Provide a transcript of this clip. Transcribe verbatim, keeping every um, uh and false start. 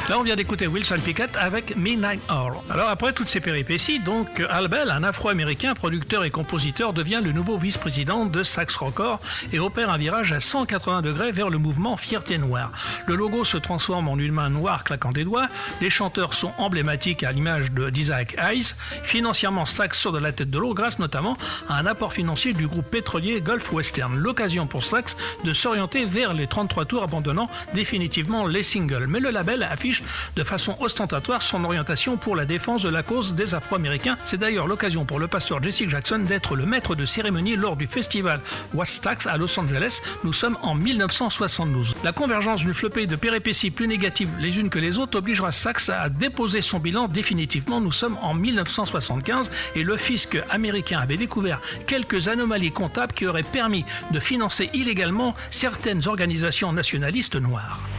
Là, on vient d'écouter Wilson Pickett avec Midnight Oil. Alors, après toutes ces péripéties, donc, Al Bell, un Afro-Américain, producteur et compositeur, devient le nouveau vice-président de Stax Records et opère un virage à cent quatre-vingts degrés vers le mouvement Fierté Noire. Le logo se transforme en une main noire claquant des doigts. Les chanteurs sont emblématiques à l'image de d'Isaac Hayes. Financièrement, Stax sort de la tête de l'eau grâce notamment à un apport financier du groupe pétrolier Gulf Western. L'occasion pour Stax de s'orienter vers les trente-trois tours, abandonnant définitivement les singles. Mais le label affiche de façon ostentatoire son orientation pour la défense de la cause des Afro-Américains. C'est d'ailleurs l'occasion pour le pasteur Jesse Jackson d'être le maître de cérémonie lors du festival Wastax à Los Angeles. Nous sommes en mille neuf cent soixante-douze. La convergence d'une flopée de péripéties plus négatives les unes que les autres obligera Stax à déposer son bilan définitivement. Nous sommes en mille neuf cent soixante-quinze et le fisc américain avait découvert quelques anomalies comptables qui auraient permis de financer illégalement certaines organisations nationalistes noires.